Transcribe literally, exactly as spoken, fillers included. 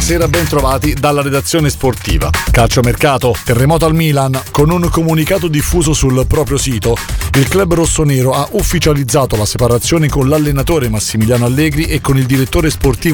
Buonasera, ben trovati dalla redazione sportiva. Calciomercato, terremoto al Milan. Con un comunicato diffuso sul proprio sito, il club rossonero ha ufficializzato la separazione con l'allenatore Massimiliano Allegri e con il direttore sportivo